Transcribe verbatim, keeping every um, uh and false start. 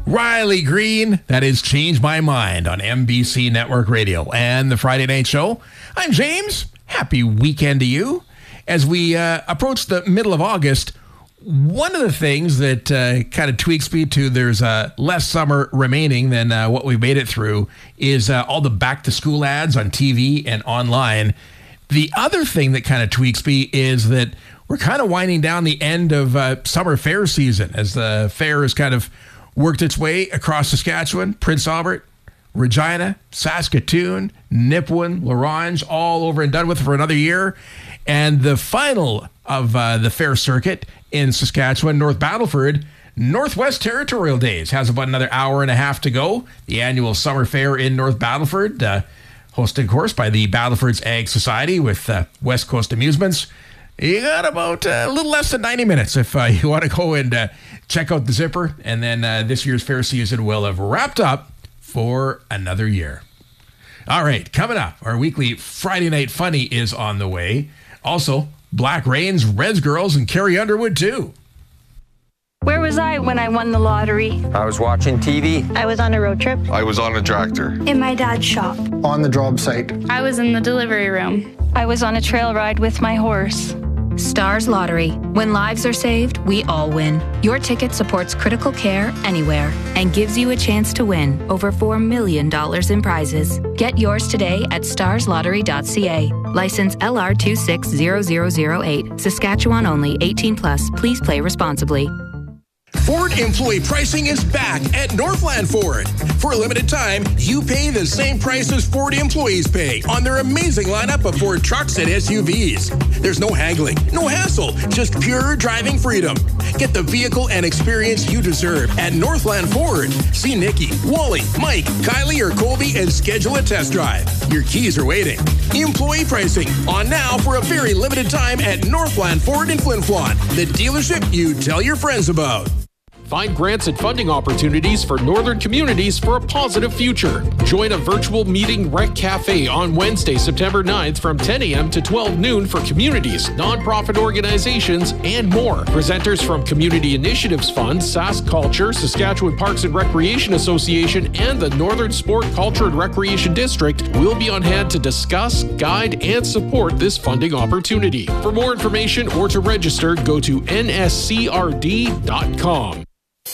Riley Green, that is Change My Mind on N B C Network Radio and the Friday Night Show. I'm James. Happy weekend to you. As we uh, approach the middle of August, one of the things that uh, kind of tweaks me to there's uh, less summer remaining than uh, what we made it through is uh, all the back-to-school ads on T V and online. The other thing that kind of tweaks me is that we're kind of winding down the end of uh, summer fair season as the fair has kind of worked its way across Saskatchewan, Prince Albert, Regina, Saskatoon, Nipawin, La Ronge, all over and done with for another year. And the final of uh, the fair circuit in Saskatchewan, North Battleford, Northwest Territorial Days has about another hour and a half to go. The annual summer fair in North Battleford, uh, hosted, of course, by the Battleford's Ag Society with uh, West Coast Amusements. You got about uh, a little less than ninety minutes if uh, you want to go and uh, check out the zipper. And then uh, this year's fair season will have wrapped up for another year. All right, coming up, our weekly Friday Night Funny is on the way. Also, Black Rains, Reds Girls, and Carrie Underwood, too. Where was I when I won the lottery? I was watching T V. I was on a road trip. I was on a tractor. In my dad's shop. On the job site. I was in the delivery room. I was on a trail ride with my horse. Stars Lottery. When lives are saved, we all win. Your ticket supports critical care anywhere and gives you a chance to win over four million dollars in prizes. Get yours today at stars lottery dot c a. License L R two six zero zero zero eight. Saskatchewan only. eighteen plus. Please play responsibly. Ford employee pricing is back at Northland Ford. For a limited time, you pay the same price as Ford employees pay on their amazing lineup of Ford trucks and S U Vs. There's no haggling, no hassle, just pure driving freedom. Get the vehicle and experience you deserve at Northland Ford. See Nikki, Wally, Mike, Kylie, or Colby and schedule a test drive. Your keys are waiting. Employee pricing on now for a very limited time at Northland Ford in Flin Flon, the dealership you tell your friends about. Find grants and funding opportunities for northern communities for a positive future. Join a virtual meeting Rec Cafe on Wednesday, September ninth from ten a.m. to twelve noon for communities, nonprofit organizations, and more. Presenters from Community Initiatives Fund, Sask Culture, Saskatchewan Parks and Recreation Association, and the Northern Sport, Culture and Recreation District will be on hand to discuss, guide, and support this funding opportunity. For more information or to register, go to n s c r d dot com.